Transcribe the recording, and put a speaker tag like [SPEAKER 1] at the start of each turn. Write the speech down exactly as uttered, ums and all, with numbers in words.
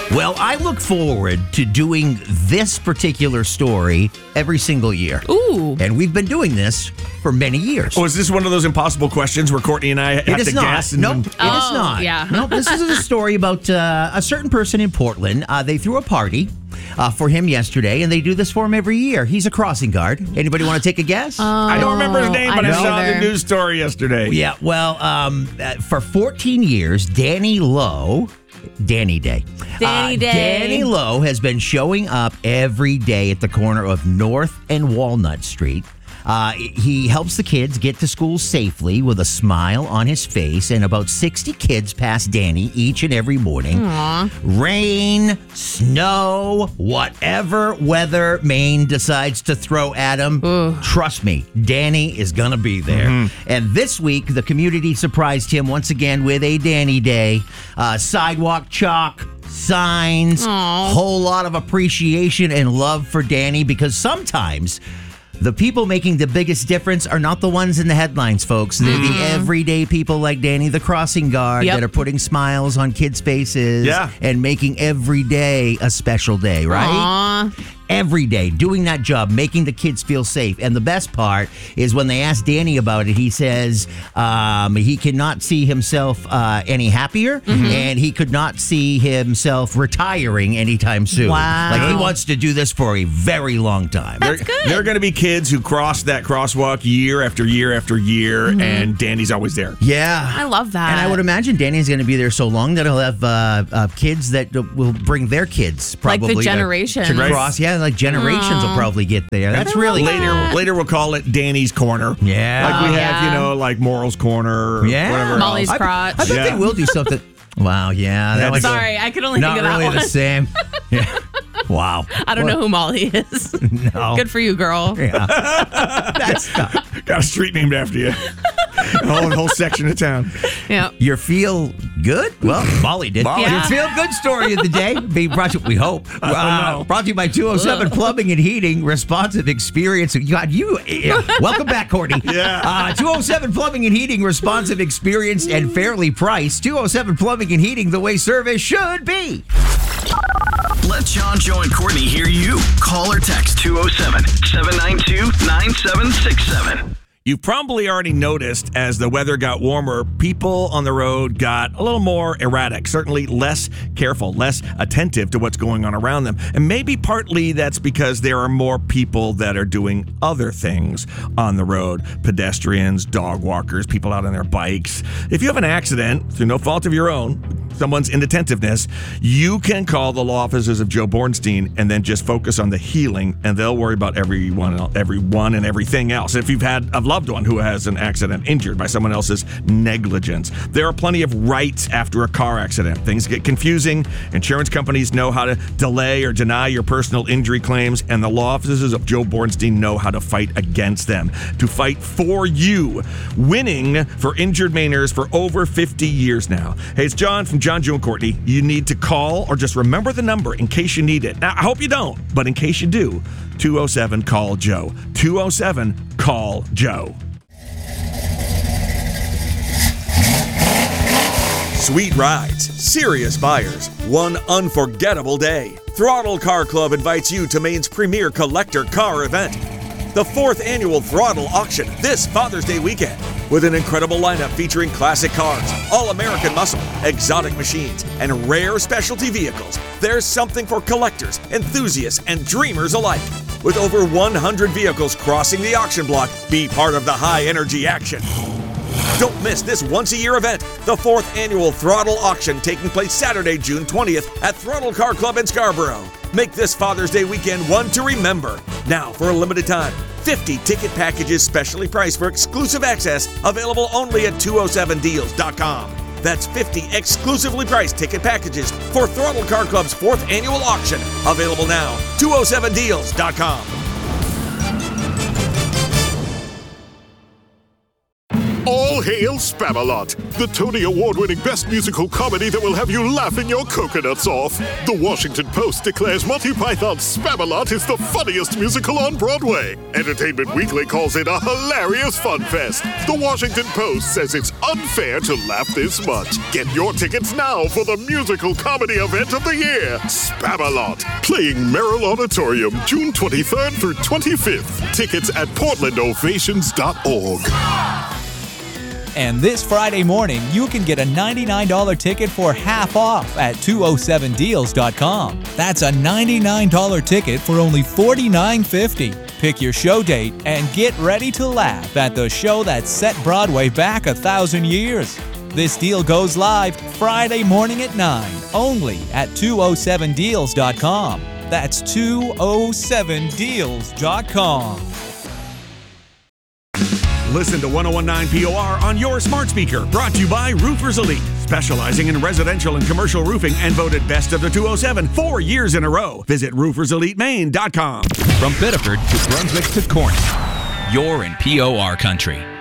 [SPEAKER 1] Well, I look forward to doing this particular story every single year.
[SPEAKER 2] Ooh.
[SPEAKER 1] And we've been doing this for many years.
[SPEAKER 3] Oh, is this one of those impossible questions where Courtney and I have
[SPEAKER 1] It
[SPEAKER 3] to
[SPEAKER 1] is not.
[SPEAKER 3] guess? And
[SPEAKER 1] Nope,
[SPEAKER 3] then-
[SPEAKER 1] it is
[SPEAKER 2] Oh,
[SPEAKER 1] not.
[SPEAKER 2] yeah.
[SPEAKER 1] No, this is a story about uh, a certain person in Portland. Uh, they threw a party uh, for him yesterday, and they do this for him every year. He's a crossing guard. Anybody want to take a guess?
[SPEAKER 3] I don't remember his name,
[SPEAKER 2] I
[SPEAKER 3] but I,
[SPEAKER 2] don't
[SPEAKER 3] saw
[SPEAKER 2] either.
[SPEAKER 3] the news story yesterday.
[SPEAKER 1] Yeah, well, um, uh, for fourteen years, Danny Lowe, Danny Day.
[SPEAKER 2] Danny
[SPEAKER 1] Uh,
[SPEAKER 2] Day.
[SPEAKER 1] Danny Lowe has been showing up every day at the corner of North and Walnut Street. Uh, he helps the kids get to school safely with a smile on his face, and about sixty kids pass Danny each and every morning.
[SPEAKER 2] Aww.
[SPEAKER 1] Rain, snow, whatever weather Maine decides to throw at him, trust me, Danny is going to be there. And this week, the community surprised him once again with a Danny Day. Uh, sidewalk chalk, signs,
[SPEAKER 2] Aw.
[SPEAKER 1] whole lot of appreciation and love for Danny, because sometimes the people making the biggest difference are not the ones in the headlines, folks. They're the everyday people like Danny, the crossing guard,
[SPEAKER 2] Yep.
[SPEAKER 1] that are putting smiles on kids' faces
[SPEAKER 3] Yeah.
[SPEAKER 1] and making every day a special day, right?
[SPEAKER 2] Aw.
[SPEAKER 1] Every day, doing that job, making the kids feel safe. And the best part is when they ask Danny about it, he says um, he cannot see himself uh, any happier, and he could not see himself retiring anytime soon.
[SPEAKER 2] Wow.
[SPEAKER 1] Like, he wants to do this for a very long time.
[SPEAKER 3] There, there are going to be kids who cross that crosswalk year after year after year, and Danny's always there.
[SPEAKER 1] Yeah.
[SPEAKER 2] I love that.
[SPEAKER 1] And I would imagine Danny's going to be there so long that he'll have uh, uh, kids that will bring their kids
[SPEAKER 2] Like the
[SPEAKER 1] probably to-
[SPEAKER 2] generations.
[SPEAKER 1] to,
[SPEAKER 3] Right.
[SPEAKER 1] cross. Yeah, like generations will probably get there. That's really
[SPEAKER 3] Later, later we'll call it Danny's Corner.
[SPEAKER 1] Yeah.
[SPEAKER 3] Like we
[SPEAKER 2] Oh,
[SPEAKER 3] have,
[SPEAKER 2] yeah.
[SPEAKER 3] you know, like Moral's Corner. Or
[SPEAKER 1] Yeah.
[SPEAKER 3] whatever
[SPEAKER 2] Molly's
[SPEAKER 3] else.
[SPEAKER 2] crotch.
[SPEAKER 1] I bet
[SPEAKER 3] Yeah.
[SPEAKER 1] they will do something. Wow, yeah. That was
[SPEAKER 2] Sorry, I could only
[SPEAKER 1] not
[SPEAKER 2] think of
[SPEAKER 1] really
[SPEAKER 2] that
[SPEAKER 1] the
[SPEAKER 2] one.
[SPEAKER 1] same. Yeah. Wow.
[SPEAKER 2] I don't know who Molly is.
[SPEAKER 1] No.
[SPEAKER 2] Good for you, girl.
[SPEAKER 1] Yeah. That's not.
[SPEAKER 3] Got a street named after you. A whole, whole section of town.
[SPEAKER 2] Yeah.
[SPEAKER 1] Your feel good? Well, Molly did.
[SPEAKER 3] Molly.
[SPEAKER 1] Your
[SPEAKER 2] Yeah.
[SPEAKER 1] feel good story of the day being brought to, we hope, uh,
[SPEAKER 3] know.
[SPEAKER 1] brought to you by two oh seven Plumbing and Heating, responsive experience. God, you, yeah. Welcome back, Courtney.
[SPEAKER 3] Yeah.
[SPEAKER 1] Uh, two oh seven Plumbing and Heating, responsive experience and fairly priced. two oh seven Plumbing and Heating, the way service should be.
[SPEAKER 4] Let John, Joe, and Courtney hear you. Call or text two oh seven, seven nine two, nine seven six seven.
[SPEAKER 3] You've probably already noticed as the weather got warmer, people on the road got a little more erratic, certainly less careful, less attentive to what's going on around them. And maybe partly that's because there are more people that are doing other things on the road. Pedestrians, dog walkers, people out on their bikes. If you have an accident through no fault of your own, someone's inattentiveness, you can call the law offices of Joe Bornstein and then just focus on the healing, and they'll worry about everyone, everyone and everything else. If you've had a loved one who has an accident injured by someone else's negligence, there are plenty of rights after a car accident. Things get confusing. Insurance companies know how to delay or deny your personal injury claims, and the law offices of Joe Bornstein know how to fight against them, to fight for you, winning for injured Mainers for over fifty years now. Hey, it's John from John, Joe, and Courtney. You need to call or just remember the number in case you need it. Now, I hope you don't, but in case you do, two oh seven call Joe. two oh seven call Joe. Sweet rides, serious buyers, one unforgettable day. Throttle Car Club invites you to Maine's premier collector car event, the fourth annual Throttle Auction this Father's Day weekend, with an incredible lineup featuring classic cars, all-American muscle, exotic machines, and rare specialty vehicles. There's something for collectors, enthusiasts, and dreamers alike. With over one hundred vehicles crossing the auction block, be part of the high-energy action. Don't miss this once-a-year event, the fourth annual Throttle Auction, taking place Saturday, June twentieth at Throttle Car Club in Scarborough. Make this Father's Day weekend one to remember. Now, for a limited time, fifty ticket packages specially priced for exclusive access, available only at two oh seven deals dot com. That's fifty exclusively priced ticket packages for Throttle Car Club's fourth annual auction, available now, two oh seven deals dot com.
[SPEAKER 5] All hail Spamalot, the Tony Award-winning best musical comedy that will have you laughing your coconuts off. The Washington Post declares Monty Python's Spamalot is the funniest musical on Broadway. Entertainment Weekly calls it a hilarious fun fest. The Washington Post says it's unfair to laugh this much. Get your tickets now for the musical comedy event of the year, Spamalot, playing Merrill Auditorium June twenty-third through twenty-fifth. Tickets at portland ovations dot org.
[SPEAKER 6] And this Friday morning, you can get a ninety-nine dollars ticket for half off at two oh seven deals dot com. That's a ninety-nine dollars ticket for only forty-nine fifty. Pick your show date and get ready to laugh at the show that set Broadway back a thousand years. This deal goes live Friday morning at nine, only at two oh seven deals dot com. That's two oh seven deals dot com.
[SPEAKER 3] Listen to ten nineteen P O R on your smart speaker. Brought to you by Roofers Elite, specializing in residential and commercial roofing and voted best of the two oh seven four years in a row. Visit roofers elite maine dot com.
[SPEAKER 7] From Biddeford to Brunswick to Corning, you're in P O R country.